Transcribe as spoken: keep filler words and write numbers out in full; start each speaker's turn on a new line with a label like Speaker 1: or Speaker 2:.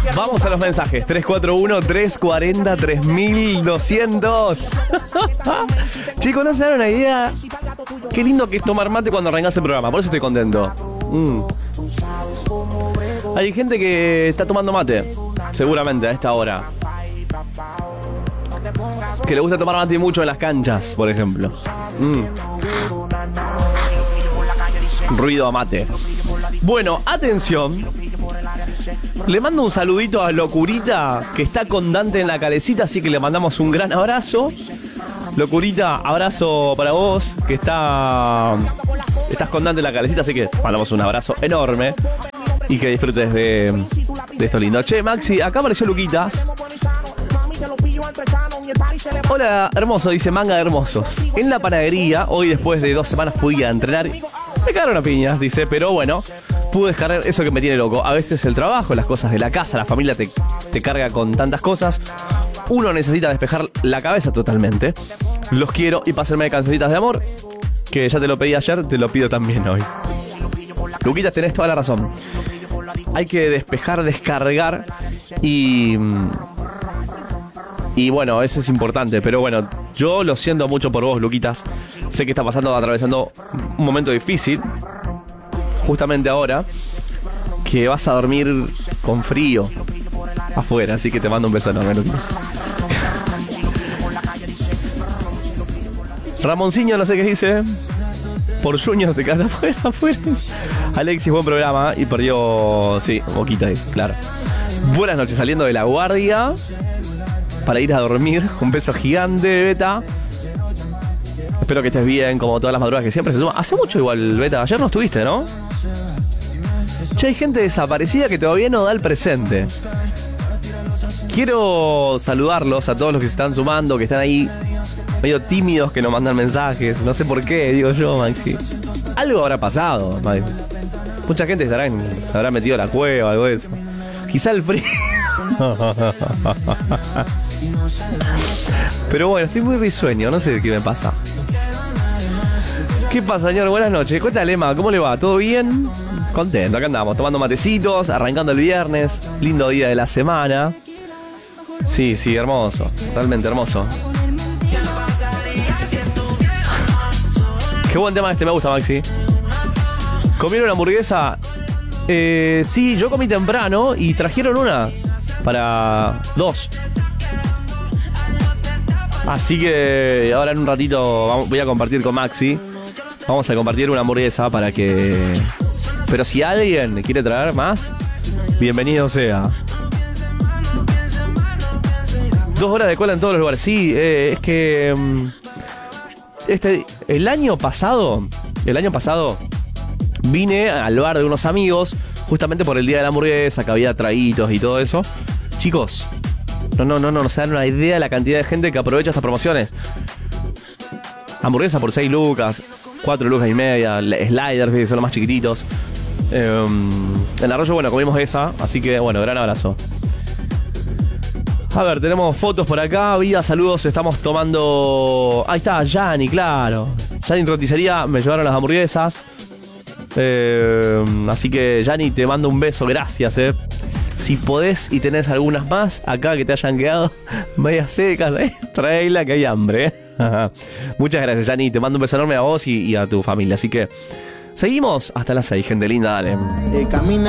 Speaker 1: Vamos a los mensajes. tres cuatro uno, tres cuatro cero, tres mil doscientos. Chicos, ¿no se dan una idea? Qué lindo que es tomar mate cuando arrancás el programa. Por eso estoy contento. Mm. Hay gente que está tomando mate, seguramente a esta hora, que le gusta tomar mate mucho en las canchas, por ejemplo. Mm. Ruido a mate. Bueno, atención. Le mando un saludito a Locurita, que está con Dante en la calecita, así que le mandamos un gran abrazo. Locurita, abrazo para vos, que está estás con Dante en la calecita, así que mandamos un abrazo enorme y que disfrutes de, de esto lindo. Che, Maxi, acá apareció Luquitas. Hola, hermoso, dice Manga de Hermosos. En la panadería, hoy después de dos semanas fui a entrenar. Me cagaron a piñas, dice, pero bueno, pude descargar eso que me tiene loco. A veces el trabajo, las cosas de la casa, la familia te, te carga con tantas cosas. Uno necesita despejar la cabeza totalmente. Los quiero y pásenme de cancioncitas de amor, que ya te lo pedí ayer, te lo pido también hoy. Luquitas, tenés toda la razón. Hay que despejar, descargar y... Y bueno, eso es importante, pero bueno, yo lo siento mucho por vos, Luquitas. Sé que está pasando, atravesando un momento difícil, justamente ahora, que vas a dormir con frío afuera, así que te mando un beso enorme, Luquitas. Ramoncillo, no sé qué dice. Por Junior te quedaste afuera, afuera. Alexis, buen programa. Y perdió, sí, boquita ahí, claro. Buenas noches, saliendo de la guardia para ir a dormir. Un beso gigante, Beta. Espero que estés bien, como todas las madrugadas que siempre se suman. Hace mucho igual, Beta. Ayer no estuviste, ¿no? Che, hay gente desaparecida que todavía no da el presente. Quiero saludarlos a todos los que se están sumando, que están ahí medio tímidos, que nos mandan mensajes. No sé por qué, digo yo, Maxi. Algo habrá pasado, Maxi. Mucha gente estará en, se habrá metido a la cueva, algo de eso. Quizá el frío. Pero bueno, estoy muy risueño, no sé qué me pasa. ¿Qué pasa, señor? Buenas noches. Cuéntale, Emma, ¿cómo le va? ¿Todo bien? Contento, acá andamos, tomando matecitos, arrancando el viernes. Lindo día de la semana. Sí, sí, hermoso. Realmente hermoso. Qué buen tema este, me gusta, Maxi. ¿Comieron una hamburguesa? Eh, sí, yo comí temprano y trajeron una para dos. Así que ahora en un ratito vamos, voy a compartir con Maxi. Vamos a compartir una hamburguesa para que... Pero si alguien quiere traer más, bienvenido sea. Dos horas de cola en todos los lugares. Sí, eh, es que... Este, el año pasado, el año pasado vine al bar de unos amigos justamente por el día de la hamburguesa, que había traguitos y todo eso. Chicos, no, no, no, no, no se dan una idea de la cantidad de gente que aprovecha estas promociones. Hamburguesa por seis lucas, cuatro lucas y media, sliders, que son los más chiquititos. Eh, en Arroyo, bueno, comimos esa, así que bueno, gran abrazo. A ver, tenemos fotos por acá, vida, saludos, estamos tomando... Ahí está, Yanni, claro. Yanni Roticería, me llevaron las hamburguesas. Eh, así que, Yanni, te mando un beso, gracias, eh. Si podés y tenés algunas más, acá que te hayan quedado medias secas, eh, traela que hay hambre, eh. Muchas gracias, Yanni, te mando un beso enorme a vos y, y a tu familia. Así que, seguimos hasta las seis, gente linda, dale.